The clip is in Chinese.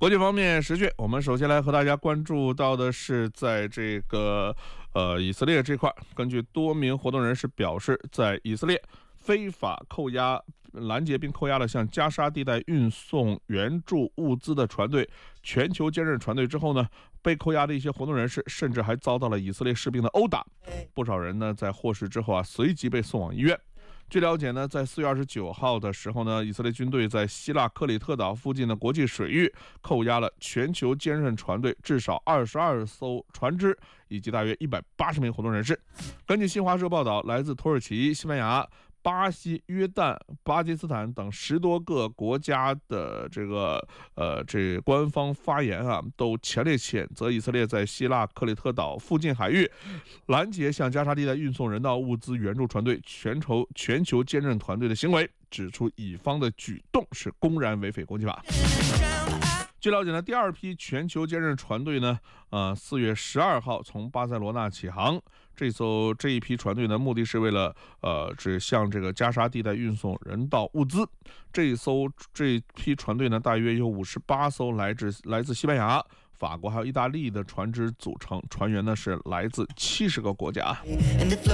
国际方面时讯，我们首先来和大家关注到的是，在这个以色列这块，根据多名活动人士表示，在以色列非法拦截并扣押了向加沙地带运送援助物资的船队全球坚韧船队之后呢，被扣押的一些活动人士甚至还遭到了以色列士兵的殴打，不少人呢在获释之后随即被送往医院。据了解呢，在4月29号的时候呢，以色列军队在希腊克里特岛附近的国际水域扣押了全球坚韧船队至少22艘船只以及大约180名活动人士。根据新华社报道，来自土耳其、西班牙、巴西、约旦、巴基斯坦等10多个国家的这官方发言都强烈谴责以色列在希腊克里特岛附近海域拦截向加沙地带运送人道物资援助船队全球坚韧团队的行为，指出以方的举动是公然违反国际法。据了解呢，第二批全球坚韧船队呢，4月12号从巴塞罗那起航。这一批船队呢，目的是为了向这个加沙地带运送人道物资。这一批船队呢，大约有58艘来自西班牙、法国还有意大利的船只组成，船员呢是来自70个国家。